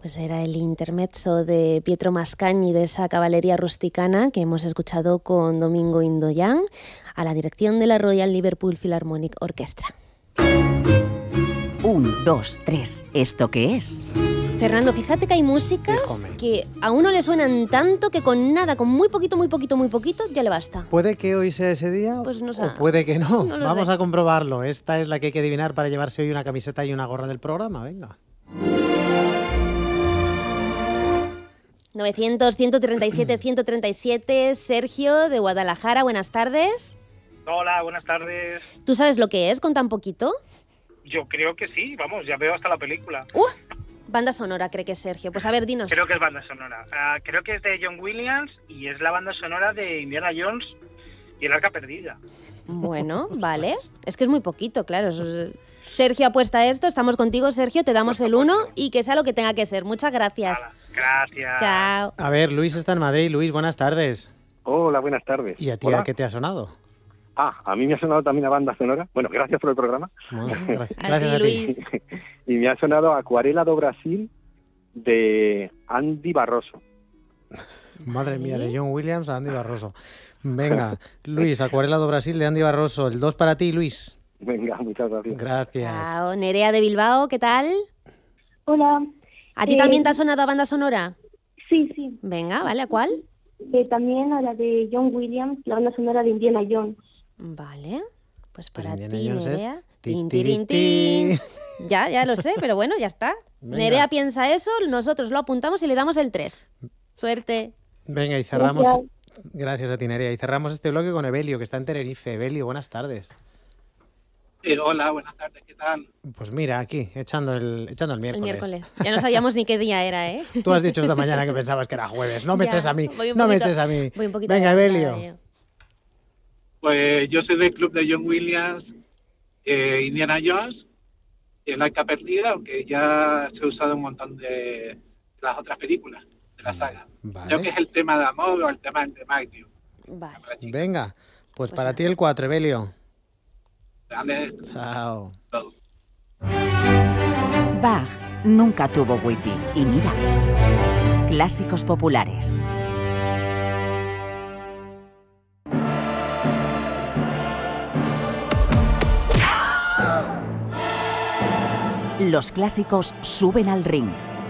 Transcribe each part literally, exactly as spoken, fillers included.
Pues era el intermezzo de Pietro Mascagni de esa caballería rusticana que hemos escuchado con Domingo Indoyan a la dirección de la Royal Liverpool Philharmonic Orchestra. Un, dos, tres. ¿Esto qué es? Fernando, fíjate que hay músicas Díjome. que a uno le suenan tanto que con nada, con muy poquito, muy poquito, muy poquito, ya le basta. ¿Puede que hoy sea ese día? Pues no sé. O puede que no. No lo Vamos sé. a comprobarlo. Esta es la que hay que adivinar para llevarse hoy una camiseta y una gorra del programa. Venga. novecientos, ciento treinta y siete, ciento treinta y siete, Sergio de Guadalajara, buenas tardes. Hola, buenas tardes. ¿Tú sabes lo que es con tan poquito? Yo creo que sí, vamos, ya veo hasta la película. ¡Uh! Banda sonora, cree que es Sergio. Pues a ver, dinos. Creo que es banda sonora. Ah, creo que es de John Williams y es la banda sonora de Indiana Jones y el Arca Perdida. Bueno, vale. Es que es muy poquito, claro. Es- Sergio apuesta a esto, estamos contigo, Sergio, te damos Por el uno supuesto. y que sea lo que tenga que ser. Muchas gracias. Nada, gracias. Chao. A ver, Luis está en Madrid. Luis, buenas tardes. Hola, buenas tardes. ¿Y a ti Hola. a qué te ha sonado? Ah, a mí me ha sonado también la banda sonora. Bueno, gracias por el programa. Bueno, gra- A gracias ti, a ti. Luis. Y me ha sonado Acuarela do Brasil de Andy Barroso. Madre mía, de John Williams a Andy Barroso. Venga, Luis, Acuarela do Brasil de Andy Barroso. El dos para ti, Luis. Venga, muchas gracias. Gracias. Chao. Nerea de Bilbao, ¿qué tal? Hola. ¿A ti Eh, también te ha sonado a banda sonora? Sí, sí. Venga, ¿vale? ¿A cuál? Eh, también a la de John Williams, la banda sonora de Indiana Jones. Vale. Pues Pues para Indiana ti, Jones es Nerea. ti, Tin, ti, tirin, ti. tin. Ya, ya lo sé, pero bueno, ya está. Venga. Nerea piensa eso, nosotros lo apuntamos y le damos el tres. Suerte. Venga, y cerramos. Gracias. Gracias a ti, Nerea. Y cerramos este bloque con Evelio, que está en Tenerife. Evelio, buenas tardes. Eh, hola, buenas tardes, ¿qué tal? Pues mira, aquí, echando el, echando el El miércoles. miércoles. Ya no sabíamos ni qué día era, ¿eh? Tú has dicho esta mañana que pensabas que era jueves. No me Ya, eches a mí. voy un No me poquito- eches a mí. voy un poquito Venga, adelantada Evelio. yo. Pues yo soy del club de John Williams, eh, Indiana Jones y el Arca Perdida, aunque ya se ha usado un montón de las otras películas de la saga. Vale. Creo que es el tema de amor o el tema de Matthew. Vale. Venga, pues, Pues para nada. ti el cuatro, Evelio. Dale, Chao. todo. Bach nunca tuvo wifi. Y mira, clásicos populares. Los clásicos suben al ring.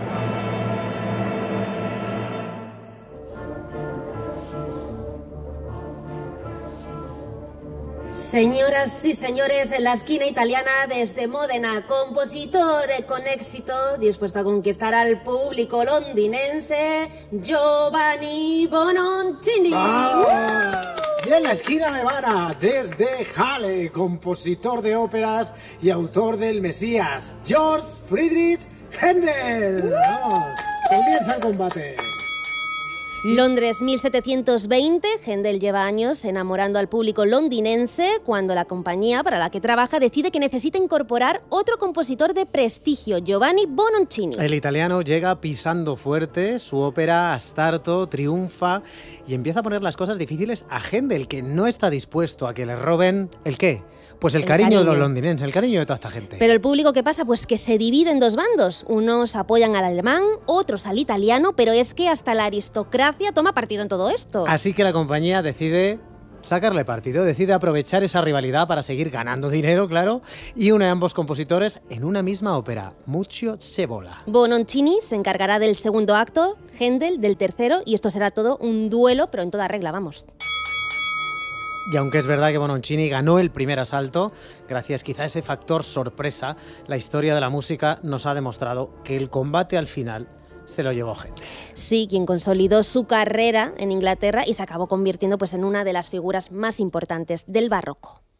Señoras y señores, en la esquina italiana desde Módena, compositor con éxito, dispuesto a conquistar al público londinense, Giovanni Bononcini. Y en la esquina alemana, desde Halle, compositor de óperas y autor del Mesías, George Friedrich Händel. Vamos, comienza el combate. Londres mil setecientos veinte, Händel lleva años enamorando al público londinense cuando la compañía para la que trabaja decide que necesita incorporar otro compositor de prestigio, Giovanni Bononcini. El italiano llega pisando fuerte, su ópera Astarto triunfa y empieza a poner las cosas difíciles a Händel, que no está dispuesto a que le roben ¿el qué? Pues el, El cariño, de los cariño. londinenses, el cariño de toda esta gente. Pero el público, ¿qué pasa? Pues que se divide en dos bandos. Unos apoyan al alemán, otros al italiano, pero es que hasta la aristocracia toma partido en todo esto. Así que la compañía decide sacarle partido, decide aprovechar esa rivalidad para seguir ganando dinero, claro, y une a ambos compositores en una misma ópera, Muccio Scevola. Bononcini se encargará del segundo acto, Händel del tercero, y esto será todo un duelo, pero en toda regla, vamos. Y aunque es verdad que Bononcini ganó el primer asalto, gracias quizá a ese factor sorpresa, la historia de la música nos ha demostrado que el combate al final se lo llevó Händel. Sí, quien consolidó su carrera en Inglaterra y se acabó convirtiendo pues, en una de las figuras más importantes del barroco.